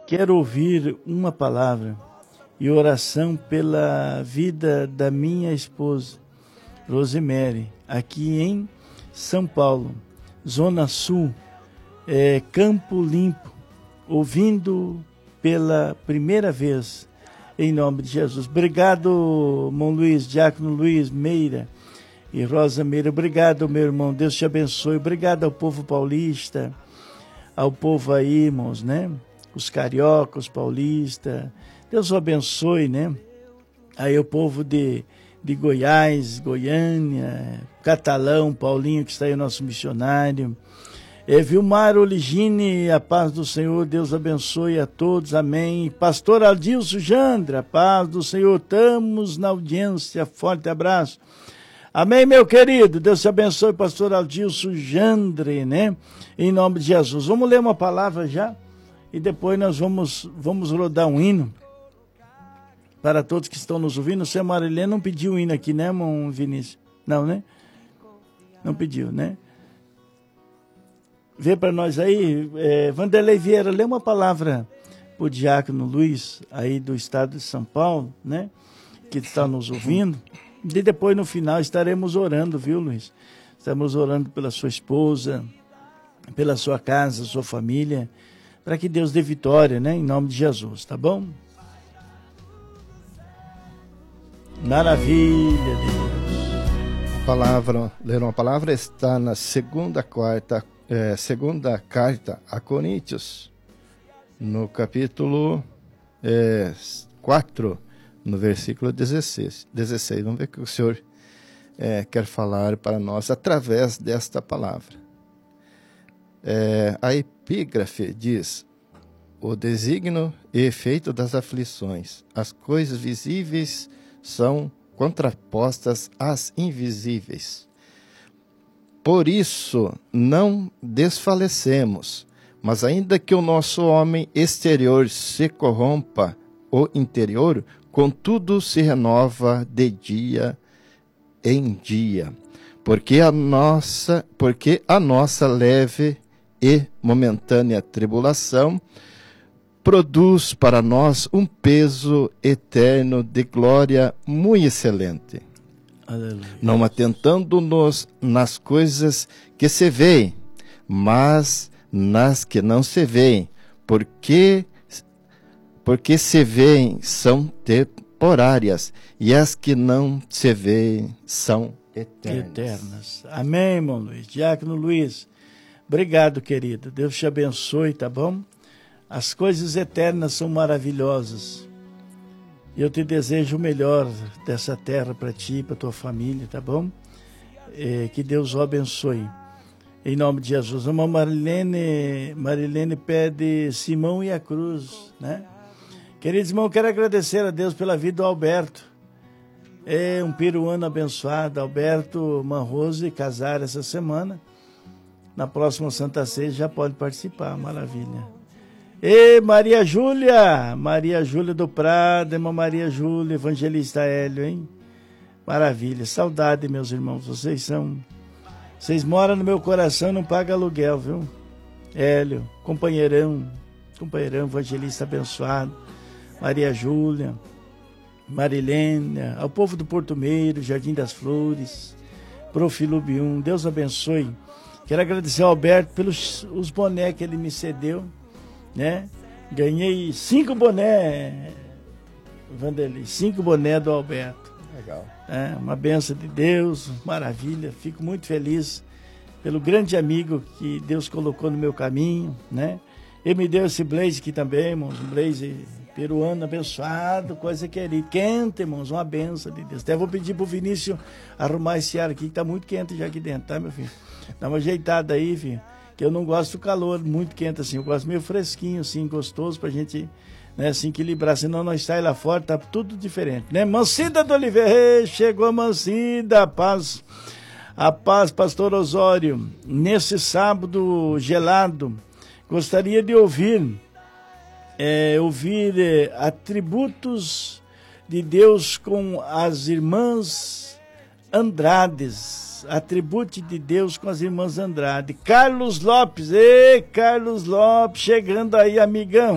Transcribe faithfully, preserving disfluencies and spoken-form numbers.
quero ouvir uma palavra e oração pela vida da minha esposa, Rosemary, aqui em São Paulo, Zona Sul, é, Campo Limpo, ouvindo pela primeira vez, em nome de Jesus. Obrigado, irmão Luiz, Diácono Luiz Meira e Rosa Meira. Obrigado, meu irmão, Deus te abençoe. Obrigado ao povo paulista, ao povo aí, irmãos, né? Os cariocas, os paulistas. Deus o abençoe, né? Aí o povo de, de Goiás, Goiânia, Catalão, Paulinho, que está aí, o nosso missionário. É, Vilmar Oligine, a paz do Senhor, Deus abençoe a todos, amém. Pastor Aldilson Jandra, a paz do Senhor, estamos na audiência, forte abraço. Amém, meu querido, Deus te abençoe, pastor Aldilson Jandre, né? Em nome de Jesus. Vamos ler uma palavra já e depois nós vamos, vamos rodar um hino para todos que estão nos ouvindo. O senhor Marilene não pediu um hino aqui, né, irmão Vinícius? Não, né? Não pediu, né? Vê para nós aí, é, Vanderlei Vieira, lê uma palavra para o diácono Luiz, aí do estado de São Paulo, né? Que está nos ouvindo. E depois, no final, estaremos orando, viu, Luiz? Estamos orando pela sua esposa, pela sua casa, sua família, para que Deus dê vitória, né? Em nome de Jesus, tá bom? Maravilha, Deus. A palavra, ler uma palavra está na segunda quarta É, segunda carta a Coríntios, no capítulo é, quatro, no versículo dezesseis. dezesseis. Vamos ver o que o Senhor é, quer falar para nós através desta palavra. É, a epígrafe diz: o desígnio e efeito das aflições, as coisas visíveis são contrapostas às invisíveis. Por isso, não desfalecemos, mas ainda que o nosso homem exterior se corrompa, o interior, contudo, se renova de dia em dia. Porque a nossa, porque a nossa leve e momentânea tribulação produz para nós um peso eterno de glória muito excelente. Aleluia. Não atentando-nos nas coisas que se veem, mas nas que não se veem, porque, porque se veem são temporárias, e as que não se veem são eternas. Eternas. Amém, irmão Luiz. Diácono Luiz, obrigado, querido. Deus te abençoe, tá bom? As coisas eternas são maravilhosas. Eu te desejo o melhor dessa terra para ti, para tua família, tá bom? É, que Deus o abençoe. Em nome de Jesus. A irmã Marilene, Marilene pede Simão e a cruz, né? Queridos irmãos, quero agradecer a Deus pela vida do Alberto. É um peruano abençoado. Alberto Manrose casar essa semana. Na próxima Santa Ceia já pode participar, maravilha. E Maria Júlia, Maria Júlia do Prado, irmã Maria Júlia, evangelista Hélio, hein? Maravilha, saudade, meus irmãos, vocês são, vocês moram no meu coração, não pagam aluguel, viu? Hélio, companheirão, companheirão, evangelista abençoado, Maria Júlia, Marilene, ao povo do Porto Meiro, Jardim das Flores, Profilubium, Deus abençoe. Quero agradecer ao Alberto pelos os bonés que ele me cedeu, né? Ganhei cinco boné, Vanderlei, cinco boné do Alberto. Legal. É, uma benção de Deus, maravilha. Fico muito feliz pelo grande amigo que Deus colocou no meu caminho, né? Ele me deu esse blaze aqui também, irmãos, um blaze peruano abençoado, coisa querida. Quente, irmãos, uma benção de Deus. Até vou pedir pro Vinícius arrumar esse ar aqui, que tá muito quente já aqui dentro, tá, meu filho? Dá uma ajeitada aí, filho. Que eu não gosto do calor muito quente assim, eu gosto meio fresquinho assim, gostoso pra gente, né, assim, equilibrar, senão nós sai lá fora, tá tudo diferente, né? Mancida do Oliveira, chegou a Mancida, a paz, a paz, pastor Osório, nesse sábado gelado, gostaria de ouvir, é, ouvir é, atributos de Deus com as irmãs Andrades, atribute de Deus com as irmãs Andrade. Carlos Lopes, ei, Carlos Lopes, chegando aí, amigão.